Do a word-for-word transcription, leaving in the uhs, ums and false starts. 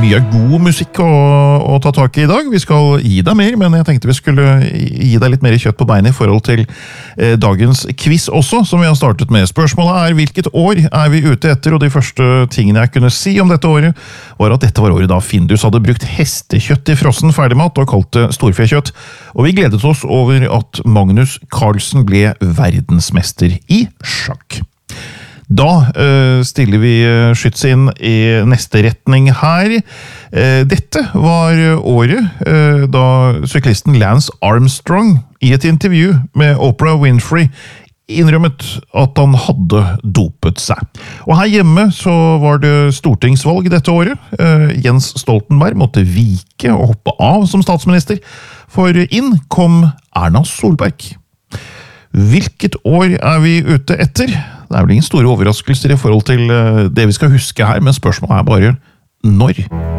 mye god musikk å, å ta tak i i dag. Vi skal gi deg mer, men jeg tenkte vi skulle gi deg litt mer kjøtt på beinet i forhold til eh, dagens quiz også, som vi har startet med. Spørsmålet er hvilket år er vi ute etter, og de første tingene jeg kunne si om dette året, var at dette var året da Findus hadde brukt hestekjøtt i frossen ferdigmat og kalt det storfekjøtt. Og vi gledet oss over at Magnus Carlsen ble verdensmester i sjakk. Da uh, stiller vi skyts inn i neste retning her. Uh, dette var året uh, da syklisten Lance Armstrong i et intervju med Oprah Winfrey innrømmet at han hadde dopet seg. Og her hjemme så var det stortingsvalg dette året. Uh, Jens Stoltenberg måtte vike og hoppe av som statsminister, for inn kom Erna Solberg. Hvilket år er vi ute etter? Det er vel ingen store overraskelser i forhold til det vi skal huske her, men spørsmålet er bare når?